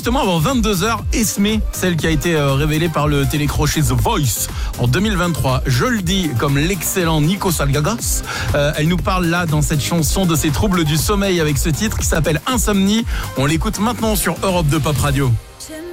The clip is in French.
justement, avant 22h, Esmé, celle qui a été révélée par le télécrochet The Voice en 2023. Je le dis comme l'excellent Nico Salgagos. Elle nous parle là, dans cette chanson, de ses troubles du sommeil avec ce titre qui s'appelle Insomnie. On l'écoute maintenant sur Europe 2 Pop Radio.